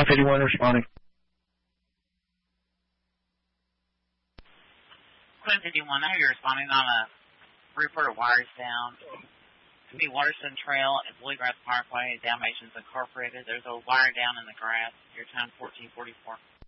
581 responding. Quinn 51, I hear you're responding on a report of wires down. To be Waterston Trail and Bluegrass Parkway, Dalmatians Incorporated. There's a wire down in the grass. Your time 1444.